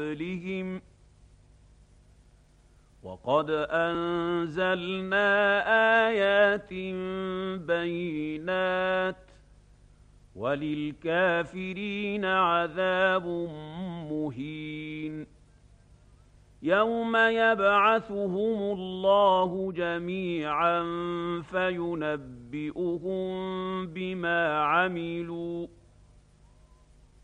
قبلهم وقد أنزلنا آيات بينات وللكافرين عذاب مهين يوم يبعثهم الله جميعا فينبئهم بما عملوا